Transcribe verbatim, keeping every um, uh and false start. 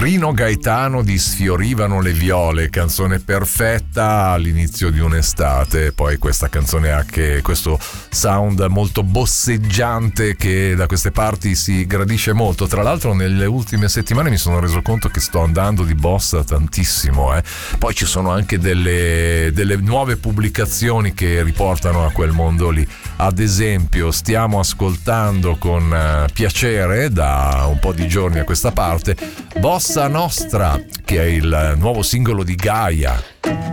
Rino Gaetano di Sfiorivano le viole, canzone perfetta all'inizio di un'estate. Poi questa canzone ha anche questo sound molto bosseggiante che da queste parti si gradisce molto. Tra l'altro nelle ultime settimane mi sono reso conto che sto andando di bossa tantissimo, eh. Poi ci sono anche delle, delle nuove pubblicazioni che riportano a quel mondo lì. Ad esempio stiamo ascoltando con uh, piacere da un po' di giorni a questa parte Bossa Nostra, che è il nuovo singolo di Gaia.